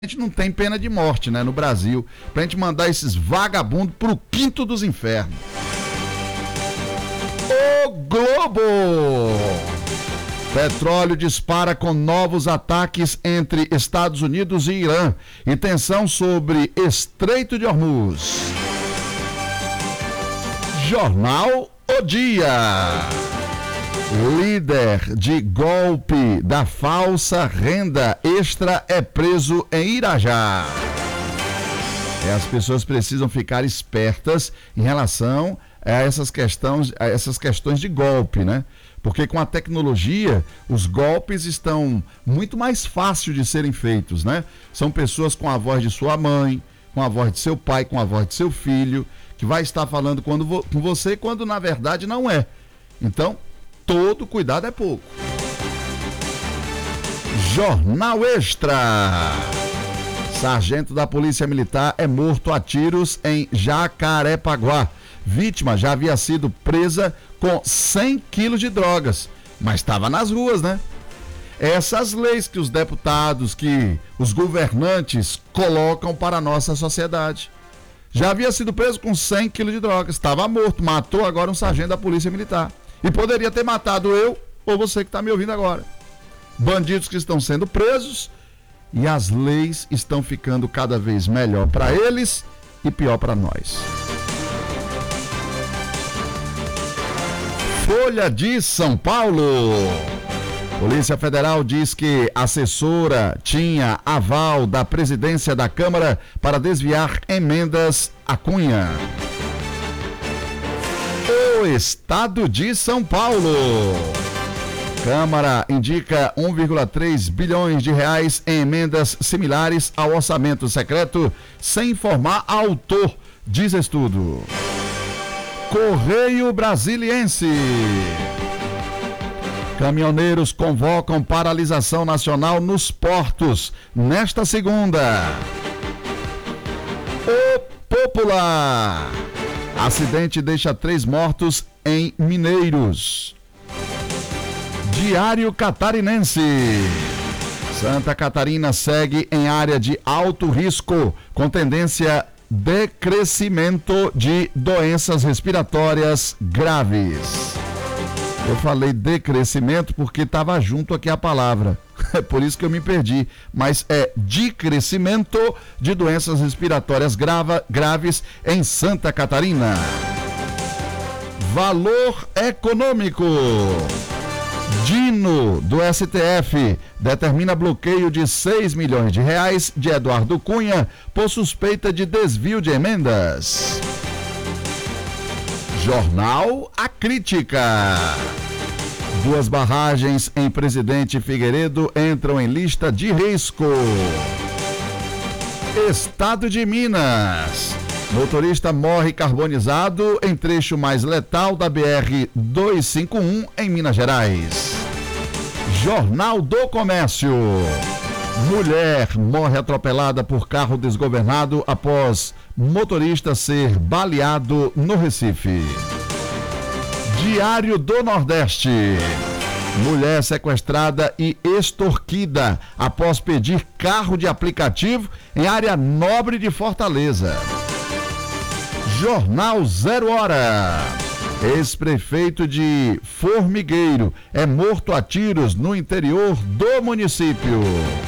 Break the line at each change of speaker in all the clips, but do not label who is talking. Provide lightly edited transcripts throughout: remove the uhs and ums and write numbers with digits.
A gente não tem pena de morte, né, no Brasil, pra gente mandar esses vagabundos pro quinto dos infernos. O Globo! Petróleo dispara com novos ataques entre Estados Unidos e Irã e tensão sobre Estreito de Hormuz. Jornal O Dia. Líder de golpe da falsa renda extra é preso em Irajá. As pessoas precisam ficar espertas em relação a essas questões de golpe, né? Porque com a tecnologia, os golpes estão muito mais fáceis de serem feitos, né? São pessoas com a voz de sua mãe, com a voz de seu pai, com a voz de seu filho, que vai estar falando com você quando na verdade não é. Então, todo cuidado é pouco. Jornal Extra. Sargento da Polícia Militar é morto a tiros em Jacarepaguá. Vítima já havia sido presa com 100 quilos de drogas, mas estava nas ruas, né? Essas leis que os deputados, que os governantes colocam para a nossa sociedade. Já havia sido preso com 100 quilos de drogas, estava morto, matou agora um sargento da Polícia Militar. E poderia ter matado eu ou você que está me ouvindo agora. Bandidos que estão sendo presos e as leis estão ficando cada vez melhor para eles e pior para nós. Folha de São Paulo. Polícia Federal diz que a assessora tinha aval da presidência da Câmara para desviar emendas à Cunha. O Estado de São Paulo. Câmara indica 1,3 bilhões de reais em emendas similares ao orçamento secreto, sem informar autor, diz estudo. Correio Brasiliense. Caminhoneiros convocam paralisação nacional nos portos nesta segunda. O Popular. Acidente deixa 3 mortos em Mineiros. Diário Catarinense. Santa Catarina segue em área de alto risco, com tendência de crescimento de doenças respiratórias graves. Eu falei decrescimento porque estava junto aqui a palavra, é por isso que eu me perdi, mas é de crescimento de doenças respiratórias graves em Santa Catarina. Valor econômico. Dino do STF determina bloqueio de 6 milhões de reais de Eduardo Cunha por suspeita de desvio de emendas. Jornal A Crítica. 2 barragens em Presidente Figueiredo entram em lista de risco. Estado de Minas. Motorista morre carbonizado em trecho mais letal da BR-251 em Minas Gerais. Jornal do Comércio. Mulher morre atropelada por carro desgovernado após motorista ser baleado no Recife. Diário do Nordeste. Mulher sequestrada e extorquida após pedir carro de aplicativo em área nobre de Fortaleza. Jornal 0 Hora. Ex-prefeito de Formigueiro é morto a tiros no interior do município.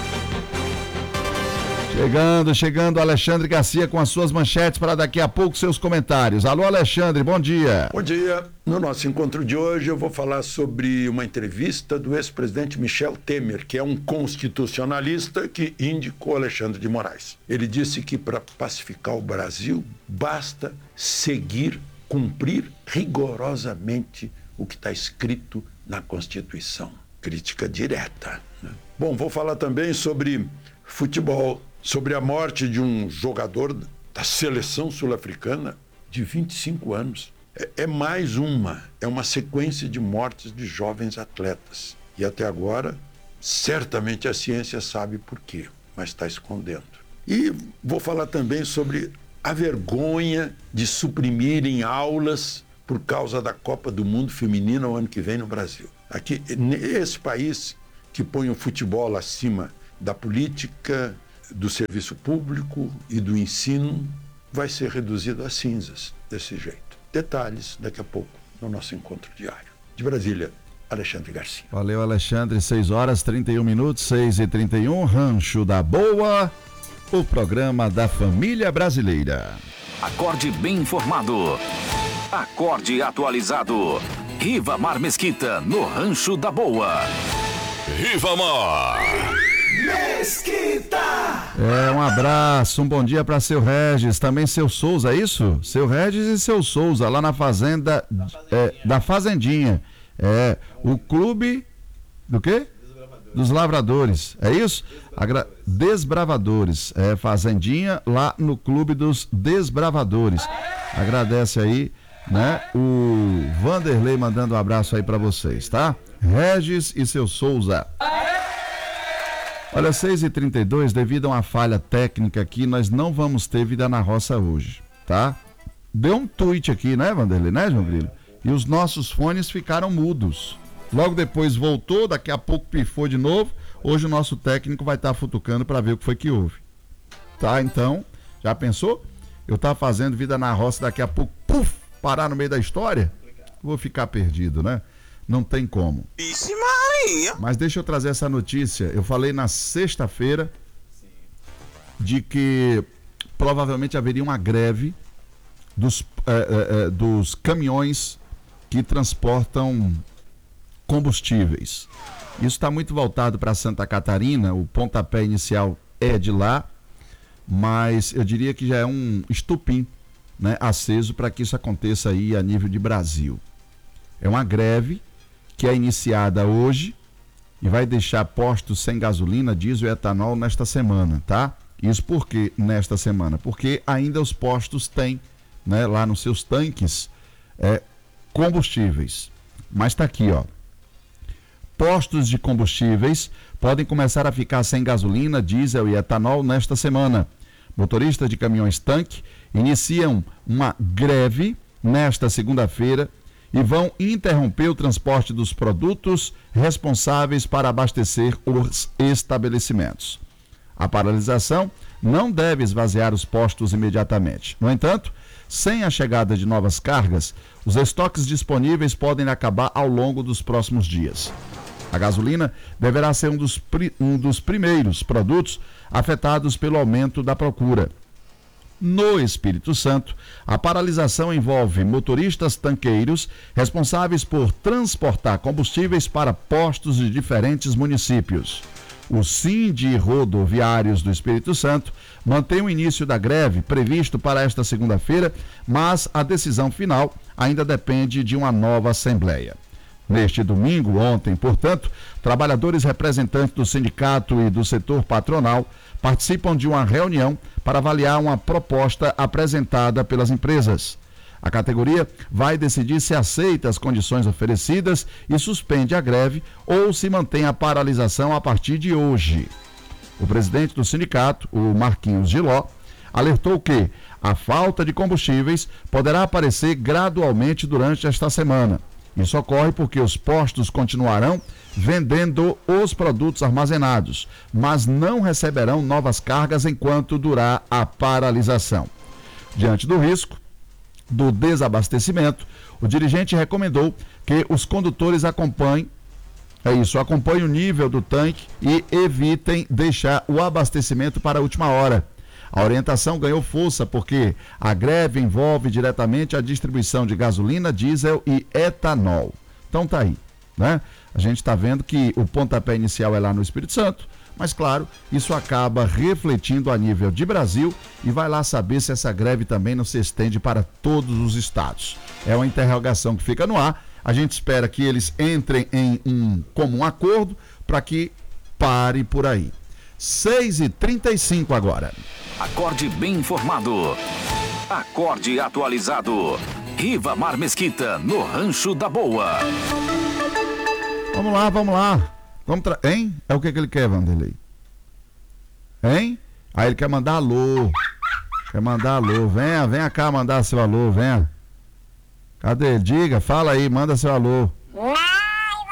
Chegando Alexandre Garcia com as suas manchetes para daqui a pouco seus comentários. Alô, Alexandre, bom dia.
Bom dia. No nosso encontro de hoje eu vou falar sobre uma entrevista do ex-presidente Michel Temer, que é um constitucionalista que indicou Alexandre de Moraes. Ele disse que para pacificar o Brasil basta seguir, cumprir rigorosamente o que está escrito na Constituição. Crítica direta, né? Bom, vou falar também sobre futebol, sobre a morte de um jogador da seleção sul-africana de 25 anos. É uma sequência de mortes de jovens atletas. E até agora, certamente a ciência sabe por quê, mas está escondendo. E vou falar também sobre a vergonha de suprimirem aulas por causa da Copa do Mundo Feminina o ano que vem no Brasil. Aqui, esse país que põe o futebol acima da política, do serviço público e do ensino vai ser reduzido a cinzas desse jeito. Detalhes daqui a pouco no nosso encontro diário. De Brasília, Alexandre Garcia.
Valeu, Alexandre. 6h31, 6h31, Rancho da Boa, o programa da família brasileira.
Acorde bem informado. Acorde atualizado. Rivamar Mesquita, no Rancho da Boa. Rivamar Mesquita.
Um abraço, um bom dia para seu Regis, também seu Souza, é isso? Seu Regis e seu Souza, lá na fazenda, da Fazendinha. O clube do quê? Dos Lavradores, é isso? Desbravadores, Fazendinha lá no clube dos Desbravadores. Agradece aí, né? O Vanderlei mandando um abraço aí para vocês, tá? Regis e seu Souza. Olha, 6h32, devido a uma falha técnica aqui, nós não vamos ter Vida na Roça hoje, tá? Deu um tweet aqui, né, Vanderlei, né, João Grilo? E os nossos fones ficaram mudos. Logo depois voltou, daqui a pouco pifou de novo. Hoje o nosso técnico vai estar futucando para ver o que foi que houve. Tá, então, já pensou? Eu tava fazendo Vida na Roça, daqui a pouco, puf, parar no meio da história? Vou ficar perdido, né? Não tem como.
Vixe Maria!
Mas deixa eu trazer essa notícia. Eu falei na sexta-feira de que provavelmente haveria uma greve dos caminhões que transportam combustíveis. Isso está muito voltado para Santa Catarina, o pontapé inicial é de lá, mas eu diria que já é um estupim, né, aceso para que isso aconteça aí a nível de Brasil. É uma greve que é iniciada hoje e vai deixar postos sem gasolina, diesel e etanol nesta semana, tá? Isso por quê nesta semana? Porque ainda os postos têm, né, lá nos seus tanques, combustíveis. Mas tá aqui, ó. Postos de combustíveis podem começar a ficar sem gasolina, diesel e etanol nesta semana. Motoristas de caminhões tanque iniciam uma greve nesta segunda-feira e vão interromper o transporte dos produtos responsáveis para abastecer os estabelecimentos. A paralisação não deve esvaziar os postos imediatamente. No entanto, sem a chegada de novas cargas, os estoques disponíveis podem acabar ao longo dos próximos dias. A gasolina deverá ser um dos primeiros produtos afetados pelo aumento da procura. No Espírito Santo, a paralisação envolve motoristas tanqueiros responsáveis por transportar combustíveis para postos de diferentes municípios. O Sindi Rodoviários do Espírito Santo mantém o início da greve previsto para esta segunda-feira, mas a decisão final ainda depende de uma nova assembleia. Neste domingo, ontem, portanto, trabalhadores representantes do sindicato e do setor patronal participam de uma reunião para avaliar uma proposta apresentada pelas empresas. A categoria vai decidir se aceita as condições oferecidas e suspende a greve ou se mantém a paralisação a partir de hoje. O presidente do sindicato, o Marquinhos Giló, alertou que a falta de combustíveis poderá aparecer gradualmente durante esta semana. Isso ocorre porque os postos continuarão vendendo os produtos armazenados, mas não receberão novas cargas enquanto durar a paralisação. Diante do risco do desabastecimento, o dirigente recomendou que os condutores acompanhem o nível do tanque e evitem deixar o abastecimento para a última hora. A orientação ganhou força porque a greve envolve diretamente a distribuição de gasolina, diesel e etanol. Então tá aí, né? A gente está vendo que o pontapé inicial é lá no Espírito Santo, mas claro, isso acaba refletindo a nível de Brasil e vai lá saber se essa greve também não se estende para todos os estados. É uma interrogação que fica no ar. A gente espera que eles entrem em um comum acordo para que pare por aí. 6h35 agora.
Acorde bem informado. Acorde atualizado. Rivamar Mesquita, no Rancho da Boa.
Vamos lá. Hein? É o que ele quer, Vanderlei? Hein? Aí ele quer mandar alô. Venha cá mandar seu alô, venha. Cadê? Diga, fala aí, manda seu alô.
Vamos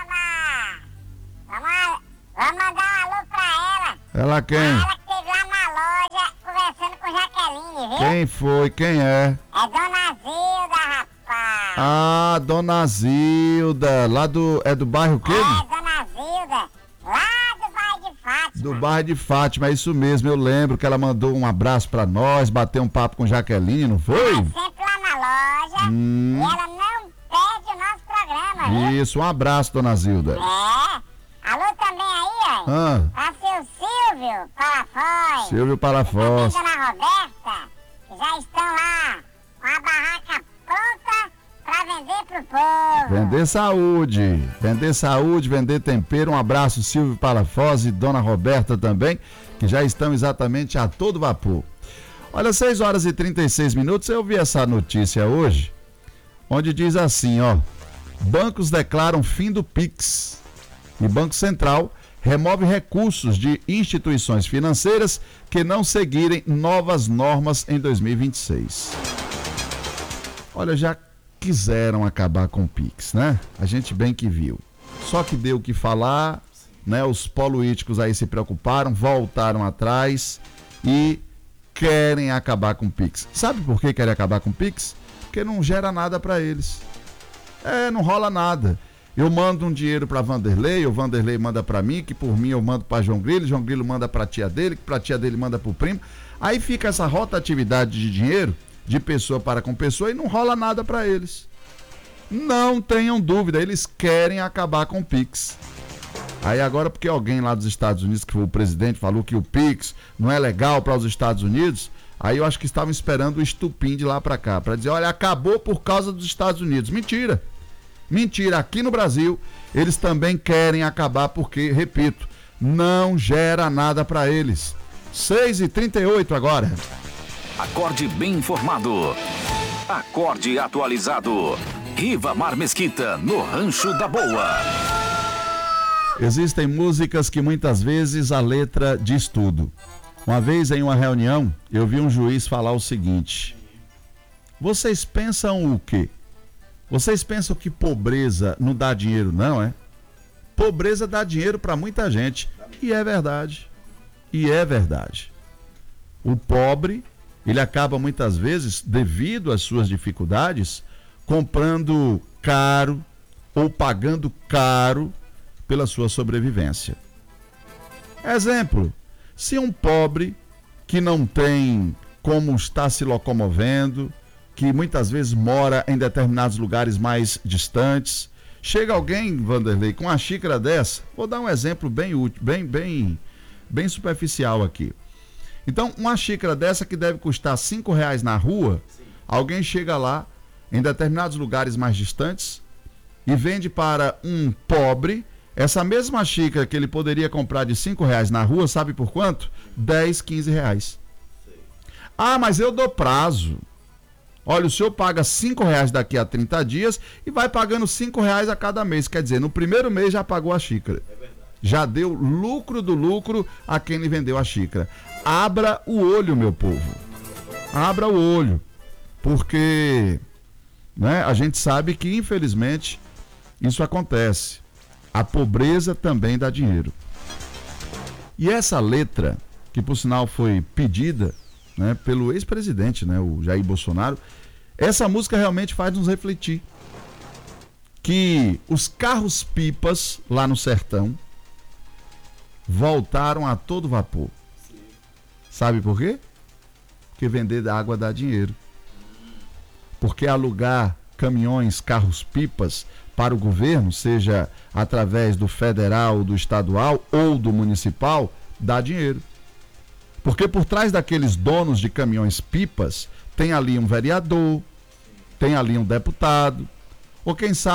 mandar um alô pra ela.
Ela quem?
Ela que esteve lá na
Quem foi? Quem é?
É Dona Zilda, rapaz.
Ah, Dona Zilda, lá do bairro o quê?
É, Dona Zilda, lá do bairro de Fátima.
Do bairro de Fátima, é isso mesmo, eu lembro que ela mandou um abraço pra nós, bateu um papo com Jaqueline, não foi?
Sempre lá na loja. E ela não perde o nosso programa, viu?
Isso, um abraço, Dona Zilda.
É. Alô também aí, ó.
Ah,
Pra seu Silvio Palafoz.
Silvio
E
Palafoz.
também Dona Roberta, que já estão lá com a barraca pronta pra vender pro povo.
Vender saúde, vender tempero. Um abraço, Silvio Palafoz e Dona Roberta também, que já estão exatamente a todo vapor. Olha, 6 horas e 36 minutos, eu vi essa notícia hoje, onde diz assim, ó: bancos declaram fim do Pix e Banco Central remove recursos de instituições financeiras que não seguirem novas normas em 2026. Olha, já quiseram acabar com o Pix, né? A gente bem que viu. Só que deu o que falar, né? Os políticos aí se preocuparam, voltaram atrás e querem acabar com o Pix. Sabe por que querem acabar com o Pix? Porque não gera nada para eles. Não rola nada. Eu mando um dinheiro para Vanderlei, o Vanderlei manda para mim, que por mim eu mando para João Grilo manda para tia dele, que para tia dele manda para o primo. Aí fica essa rotatividade de dinheiro, de pessoa para com pessoa, e não rola nada para eles. Não tenham dúvida, eles querem acabar com o Pix. Aí agora, porque alguém lá dos Estados Unidos, que foi o presidente, falou que o Pix não é legal para os Estados Unidos, aí eu acho que estavam esperando o estupim de lá para cá, para dizer, olha, acabou por causa dos Estados Unidos. Mentira! Mentira, aqui no Brasil eles também querem acabar porque, repito, não gera nada para eles. 6h38 agora.
Acorde bem informado. Acorde atualizado. Rivamar Mesquita, no Rancho da Boa.
Existem músicas que muitas vezes a letra diz tudo. Uma vez em uma reunião, eu vi um juiz falar o seguinte: vocês pensam o quê? Vocês pensam que pobreza não dá dinheiro, não, é? Pobreza dá dinheiro para muita gente. E é verdade. E é verdade. O pobre, ele acaba muitas vezes, devido às suas dificuldades, comprando caro ou pagando caro pela sua sobrevivência. Exemplo, se um pobre que não tem como estar se locomovendo, que muitas vezes mora em determinados lugares mais distantes, chega alguém, Vanderlei, com uma xícara dessa, vou dar um exemplo bem útil, bem superficial aqui. Então, uma xícara dessa que deve custar R$5 na rua, alguém chega lá, em determinados lugares mais distantes, e vende para um pobre essa mesma xícara que ele poderia comprar de R$5 na rua, sabe por quanto? R$10, R$15. Ah, mas eu dou prazo. Olha, o senhor paga R$5 daqui a 30 dias e vai pagando R$5 a cada mês. Quer dizer, no primeiro mês já pagou a xícara. Já deu lucro do lucro a quem lhe vendeu a xícara. Abra o olho, meu povo. Abra o olho. Porque, né, a gente sabe que, infelizmente, isso acontece. A pobreza também dá dinheiro. E essa letra, que por sinal foi pedida, né, pelo ex-presidente, né, o Jair Bolsonaro, essa música realmente faz nos refletir que os carros-pipas lá no sertão voltaram a todo vapor. Sim. Sabe por quê? Porque vender água dá dinheiro. Porque alugar caminhões, carros-pipas para o governo, seja através do federal, do estadual ou do municipal, dá dinheiro. Porque por trás daqueles donos de caminhões-pipas, tem ali um vereador, tem ali um deputado, ou quem sabe